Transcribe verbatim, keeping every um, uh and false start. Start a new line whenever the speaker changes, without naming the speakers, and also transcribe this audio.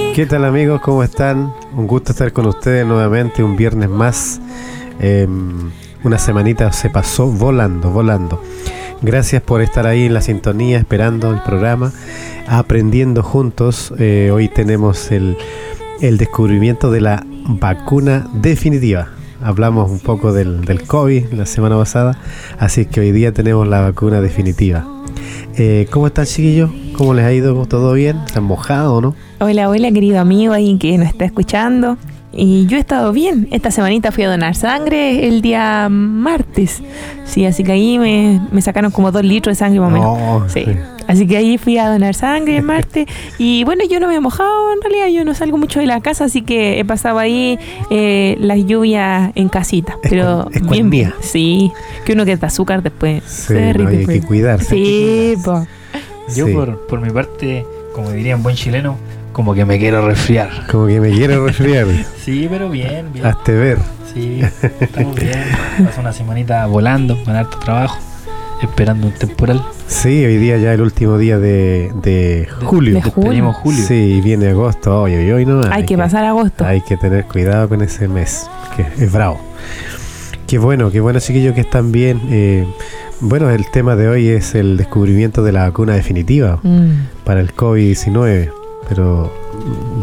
¿Qué tal, amigos? ¿Cómo están? Un gusto estar con ustedes nuevamente un viernes más. Eh, una semanita se pasó volando, volando. Gracias por estar ahí en la sintonía, esperando el programa, aprendiendo juntos. Eh, hoy tenemos el, el descubrimiento de la vacuna definitiva. Hablamos un poco del, del COVID la semana pasada, así que hoy día tenemos la vacuna definitiva. Eh, ¿Cómo están, chiquillos? ¿Cómo les ha ido? ¿Todo bien? ¿Se han mojado o no?
Hola, hola, querido amigo ahí que nos está escuchando. Y yo he estado bien. Esta semanita fui a donar sangre el día martes. Sí, así que ahí me, me sacaron como dos litros de sangre más o menos.
Oh,
sí.
sí.
Así que ahí fui a donar sangre el martes. Y bueno, yo no me he mojado en realidad. Yo no salgo mucho de la casa, así que he pasado ahí eh, las lluvias en casita.
Es
Pero
cual- es cual
bien,
mía.
bien. Sí, que uno que da azúcar después.
Sí,
se derrite,
no, hay
pues.
que cuidarse.
Sí, po.
Yo
Sí.
por, por mi parte, como diría un buen chileno, como que me quiero resfriar.
Como que me quiero resfriar.
Sí, pero bien, bien.
Hazte ver.
Sí, estamos bien. Pasó una semanita volando, con harto trabajo, esperando un temporal.
Sí, hoy día ya el último día de, de julio.
de julio.
Despedimos julio.
Sí, viene agosto. Hoy, hoy, hoy no.
Hay que pasar agosto.
Hay que tener cuidado con ese mes, que es bravo. Qué bueno, qué bueno, chiquillos, que están bien. Eh, bueno, el tema de hoy es el descubrimiento de la vacuna definitiva
Mm.
para el COVID diecinueve, pero